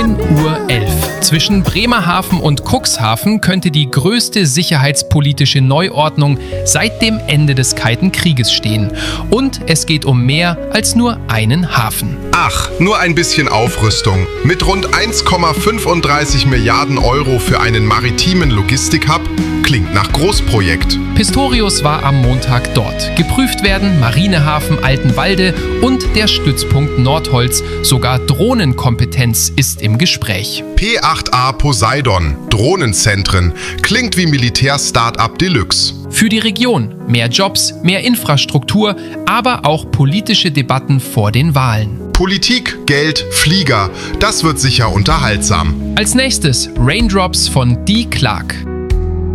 9:11 Uhr. Zwischen Bremerhaven und Cuxhaven könnte die größte sicherheitspolitische Neuordnung seit dem Ende des Kalten Krieges stehen. Und es geht um mehr als nur einen Hafen. Ach, nur ein bisschen Aufrüstung. Mit rund 1,35 Milliarden Euro für einen maritimen Logistikhub klingt nach Großprojekt. Pistorius war am Montag dort. Geprüft werden Marinehafen Altenwalde und der Stützpunkt Nordholz. Sogar Drohnenkompetenz ist im Gespräch. P8A Poseidon, Drohnenzentren, klingt wie Militär-Startup Deluxe. Für die Region mehr Jobs, mehr Infrastruktur, aber auch politische Debatten vor den Wahlen. Politik, Geld, Flieger, das wird sicher unterhaltsam. Als nächstes Raindrops von Dee Clark.